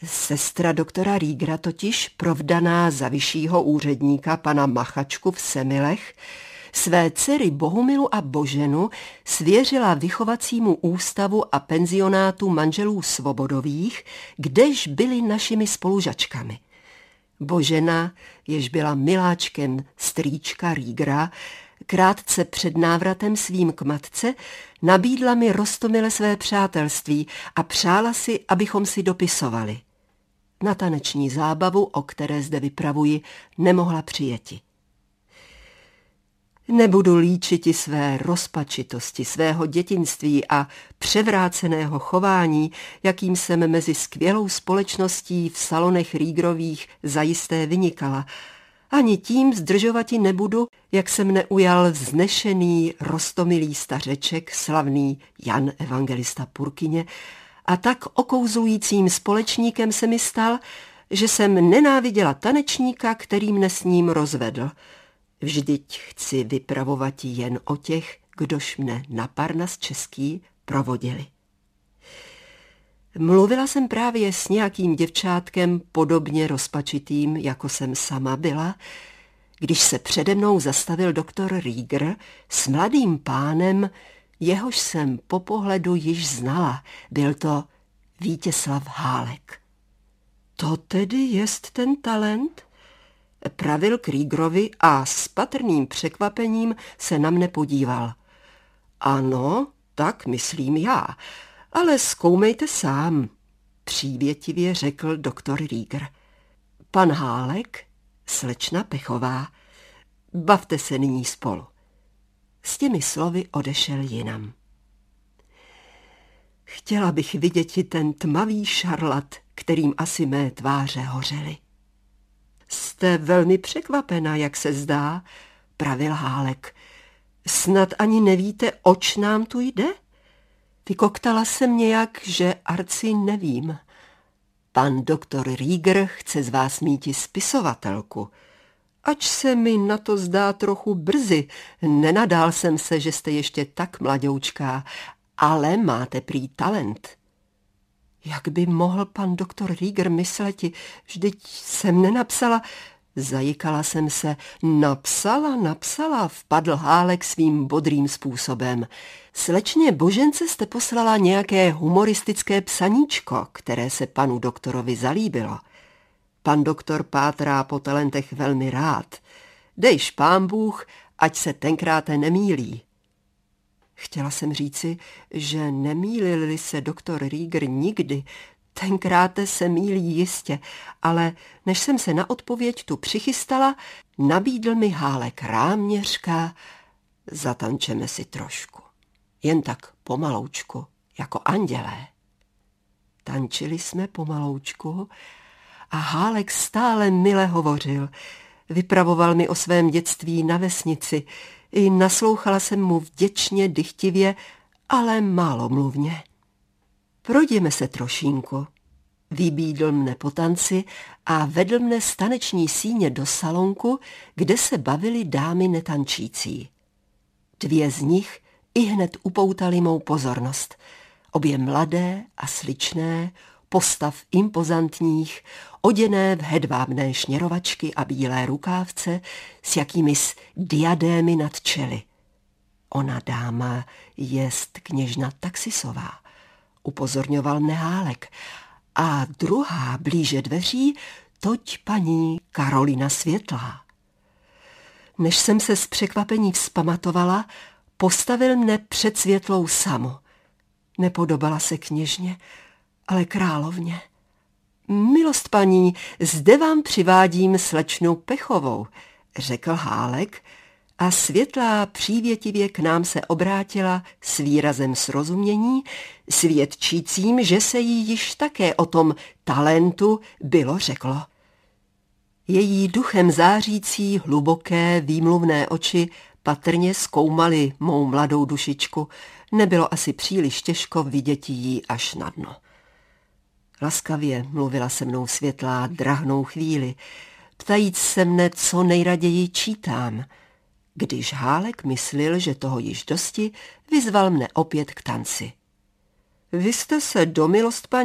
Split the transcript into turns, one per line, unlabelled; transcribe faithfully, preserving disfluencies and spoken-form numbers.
Sestra doktora Riegera totiž, provdaná za vyššího úředníka pana Machačku v Semilech, své dcery Bohumilu a Boženu svěřila vychovacímu ústavu a penzionátu manželů Svobodových, kdež byli našimi spolužačkami. Božena, jež byla miláčkem strýčka Riegera, krátce před návratem svým k matce nabídla mi roztomile své přátelství a přála si, abychom si dopisovali. Na taneční zábavu, o které zde vypravuji, nemohla přijeti. Nebudu líčiti své rozpačitosti, svého dětinství a převráceného chování, jakým jsem mezi skvělou společností v salonech Riegerových zajisté vynikala. Ani tím zdržovati nebudu, jak se mne ujal vznešený, roztomilý stařeček, slavný Jan Evangelista Purkyně, a tak okouzlujícím společníkem se mi stal, že jsem nenáviděla tanečníka, který mne s ním rozvedl. Vždyť chci vypravovati jen o těch, kdož mne na Parnas český provodili. Mluvila jsem právě s nějakým děvčátkem podobně rozpačitým, jako jsem sama byla, když se přede mnou zastavil doktor Rieger s mladým pánem, jehož jsem po pohledu již znala. Byl to Vítězslav Hálek. To tedy jest ten talent? Pravil k Riegerovi a s patrným překvapením se na mne podíval. Ano, tak myslím já, ale zkoumejte sám, přívětivě řekl doktor Rieger. Pan Hálek, slečna Pechová, bavte se nyní spolu. S těmi slovy odešel jinam. Chtěla bych vidět ten tmavý šarlat, kterým asi mé tváře hořely. Jste velmi překvapena, jak se zdá, pravil Hálek. Snad ani nevíte, oč nám tu jde? Vykoktala jsem nějak, že arci nevím. Pan doktor Rieger chce z vás míti spisovatelku. Ač se mi na to zdá trochu brzy, nenadál jsem se, že jste ještě tak mladoučká, ale máte prý talent. Jak by mohl pan doktor Rieger mysleti, vždyť jsem nenapsala, zajikala jsem se, napsala, napsala, vpadl Hálek svým bodrým způsobem. Slečně Božence jste poslala nějaké humoristické psaníčko, které se panu doktorovi zalíbilo. Pan doktor pátrá po talentech velmi rád. Dejš pán Bůh, ať se tenkrát nemýlí. Chtěla jsem říci, že nemýlil se doktor Rieger nikdy, tenkrát se mýlí jistě, ale než jsem se na odpověď tu přichystala, nabídl mi Hálek ráměřka, zatančeme si trošku. Jen tak pomaloučku, jako andělé. Tančili jsme pomaloučku a Hálek stále mile hovořil. Vypravoval mi o svém dětství na vesnici. I naslouchala jsem mu vděčně, dychtivě, ale málomluvně. Projděme se trošínku. Vybídl mne po tanci a vedl mne z taneční síně do salonku, kde se bavily dámy netančící. Dvě z nich ihned upoutaly mou pozornost. Obě mladé a sličné, postav impozantních, oděné v hedvábné šněrovačky a bílé rukávce s jakýmis diadémy nad čely. Ona dáma jest kněžna Taxisová, upozorňoval mne Hálek, a druhá blíže dveří, toť paní Karolina Světlá. Než jsem se z překvapení vzpamatovala, postavil mne před Světlou samu. Nepodobala se kněžně, ale královně. Milost paní, zde vám přivádím slečnu Pechovou, řekl Hálek, a Světlá přívětivě k nám se obrátila s výrazem srozumění, svědčícím, že se jí již také o tom talentu bylo řeklo. Její duchem zářící, hluboké, výmluvné oči patrně zkoumaly mou mladou dušičku. Nebylo asi příliš těžko vidět jí až na dno. Laskavě mluvila se mnou Světlá drahnou chvíli, ptajíc se mne, co nejraději čítám. Když Hálek myslil, že toho již dosti, vyzval mne opět k tanci. Vy jste se do milost paní